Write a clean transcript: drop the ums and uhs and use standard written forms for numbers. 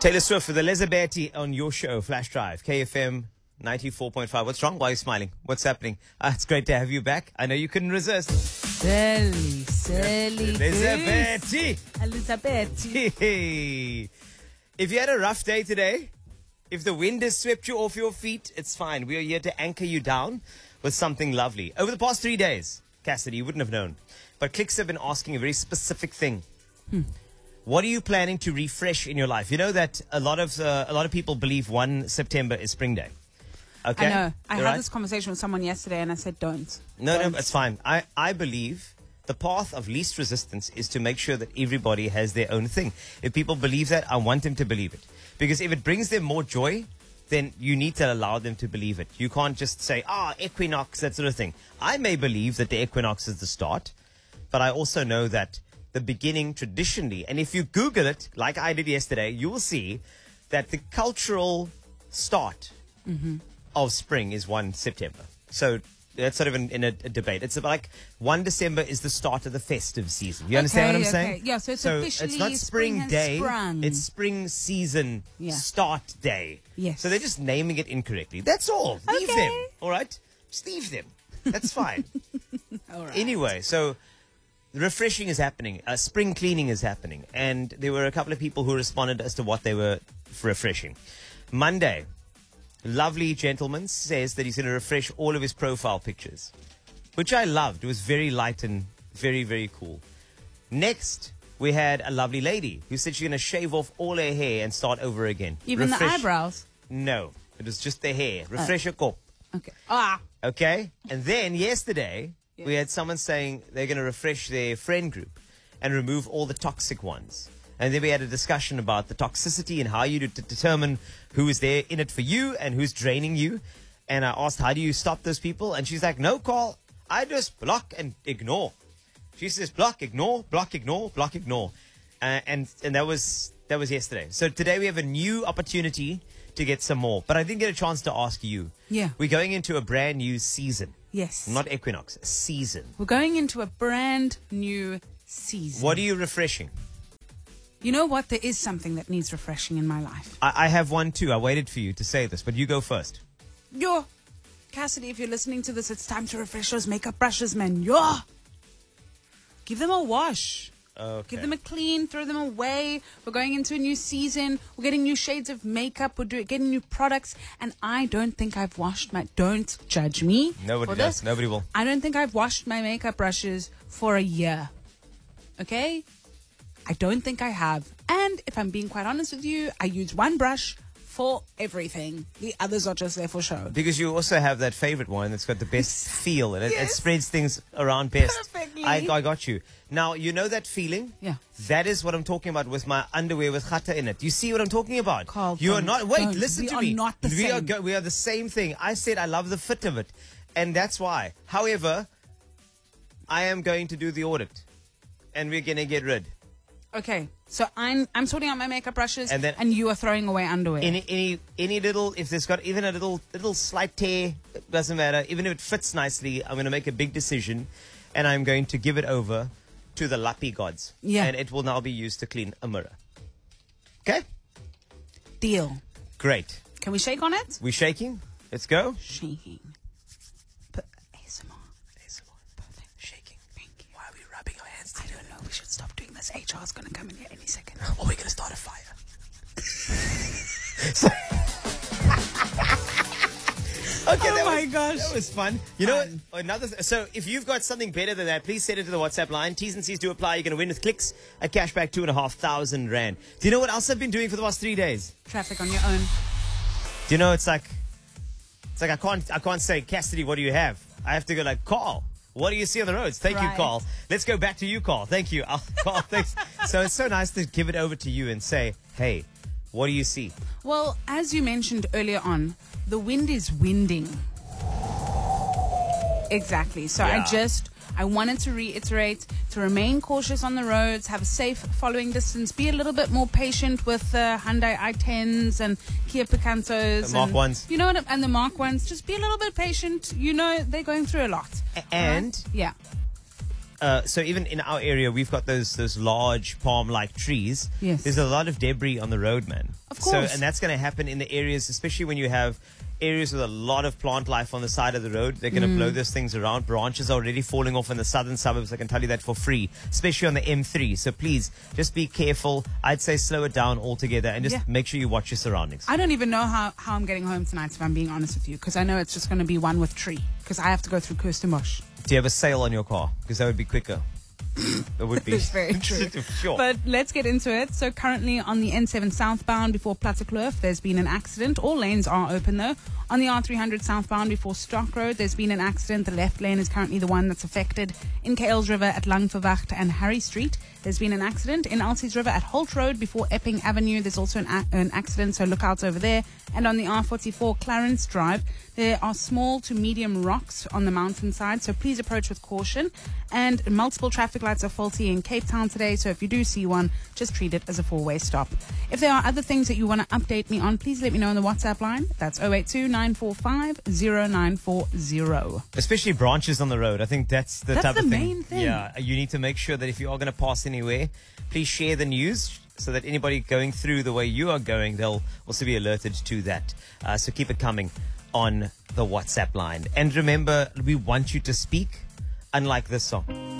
Taylor Swift with Elizabeth on your show, Flash Drive, KFM 94.5. What's wrong? Why are you smiling? What's happening? It's great to have you back. I know you couldn't resist. Silly Elizabeth. Elizabeth. If you had a rough day today, if the wind has swept you off your feet, it's fine. We are here to anchor you down with something lovely. Over the past 3 days, Cassidy, you wouldn't have known, but Clicks have been asking a very specific thing. What are you planning to refresh in your life? You know that a lot of people believe 1 September is Spring Day. Okay? I know. I You're had right? this conversation with someone yesterday and I said, don't. No, Don't. it's fine. I believe the path of least resistance is to make sure that everybody has their own thing. If people believe that, I want them to believe it. Because if it brings them more joy, then you need to allow them to believe it. You can't just say, equinox, that sort of thing. I may believe that the equinox is the start, but I also know that the beginning traditionally, and if you Google it, like I did yesterday, you will see that the cultural start of spring is 1 September. So that's sort of in a debate. It's like 1 December is the start of the festive season. You understand what I'm saying? Yeah, so it's officially it's not spring has day. sprung. It's spring season start day. Yes. So they're just naming it incorrectly. That's all. Leave Okay. them. All right? Just leave them. That's fine. All right. Anyway, so refreshing is happening. Spring cleaning is happening. And there were a couple of people who responded as to what they were refreshing. Monday, lovely gentleman says that he's going to refresh all of his profile pictures, which I loved. It was very light and very, very cool. Next, we had a lovely lady who said she's going to shave off all her hair and start over again. Even the eyebrows? No, it was just the hair. Refresh your cop. Okay. Okay? And then yesterday, we had someone saying they're going to refresh their friend group and remove all the toxic ones. And then we had a discussion about the toxicity and how you determine who is there in it for you and who's draining you. And I asked, how do you stop those people? And she's like, no, Carl, I just block and ignore. She says, block, ignore, block, ignore, block, ignore. And that was yesterday. So today we have a new opportunity to get some more. But I didn't get a chance to ask you. Yeah. We're going into a brand new season. Yes. Not equinox, a season. We're going into a brand new season. What are you refreshing? You know what? There is something that needs refreshing in my life. I have one too. I waited for you to say this, but you go first. Yo, Cassidy, if you're listening to this, it's time to refresh those makeup brushes, man. Yo! Give them a wash. Okay. Give them a clean, throw them away. We're going into a new season. We're getting new shades of makeup. We're getting new products. And I don't think I've washed my... Don't judge me. Nobody for does. this. Nobody will. I don't think I've washed my makeup brushes for a year. Okay? I don't think I have. And if I'm being quite honest with you, I use one brush for everything. The others are just there for show. Because you also have that favorite one that's got the best feel and it Yes. spreads things around best. Perfectly. I got you. Now, you know that feeling? Yeah. That is what I'm talking about with my underwear with khata in it. You see what I'm talking about? Carl, you are don't- not. Wait, don't. listen We to are me. not the same. We are the same thing. I said I love the fit of it. And that's why. However, I am going to do the audit. And we're going to get rid. Okay, so I'm sorting out my makeup brushes, And then- you are throwing away underwear. Any little, if there's got even a little slight tear, it doesn't matter. Even if it fits nicely, I'm going to make a big decision, and I'm going to give it over to the Lappy gods. Yeah. And it will now be used to clean a mirror. Okay? Deal. Great. Can we shake on it? We shaking? Let's go. Shaking. Put ASMR. Perfect. Shaking. Thank you. Why are we rubbing our hands I don't know. We should stop doing this. HR is going to come in here any second. Or we're going to start a fire. Okay, Oh my gosh. That was fun. You know what? So if you've got something better than that, please send it to the WhatsApp line. T's and C's do apply. You're going to win with Clicks, a cashback 2,500 rand. Do you know what else I've been doing for the last 3 days? Traffic on your own. Do you know it's like I can't say, Cassidy, what do you have? I have to go like, Carl, what do you see on the roads? Thank you, Right. Carl. Let's go back to you, Carl. Thank you. Carl, thanks. So it's so nice to give it over to you and say, hey, what do you see? Well, as you mentioned earlier on, the wind is winding. Exactly. So Yeah. I wanted to reiterate to remain cautious on the roads, have a safe following distance, be a little bit more patient with Hyundai i10s and Kia Picantos. The Mark and, 1s. You know what? And the Mark 1s. Just be a little bit patient. You know, they're going through a lot. And Yeah. so even in our area, we've got those large palm-like trees. Yes. There's a lot of debris on the road, man. Of course. So, and that's going to happen in the areas, especially when you have areas with a lot of plant life on the side of the road. They're going to blow those things around. Branches are already falling off in the southern suburbs. I can tell you that for free, especially on the M3. So please, just be careful. I'd say slow it down altogether and just make sure you watch your surroundings. I don't even know how I'm getting home tonight, if I'm being honest with you, because I know it's just going to be one with tree, because I have to go through Kirstenbosch. Do you have a sale on your car? Because that would be quicker. That would be. That's very true. Sure. But let's get into it. So currently on the N7 southbound before Plattekloof, there's been an accident. All lanes are open though. On the R300 southbound before Stock Road, there's been an accident. The left lane is currently the one that's affected. In Kales River at Langverwacht and Harry Street, there's been an accident. In Elsies River at Holt Road before Epping Avenue, there's also an accident, so look out over there. And on the R44 Clarence Drive, there are small to medium rocks on the mountainside, so please approach with caution. And multiple traffic lights are faulty in Cape Town today, so if you do see one, just treat it as a four-way stop. If there are other things that you want to update me on, please let me know on the WhatsApp line. That's 082-945-0940. Especially branches on the road. I think that's the type of thing. main thing. Yeah, you need to make sure that if you are going to pass anywhere, please share the news so that anybody going through the way you are going, they'll also be alerted to that. So keep it coming on the WhatsApp line. And remember, we want you to speak, unlike this song.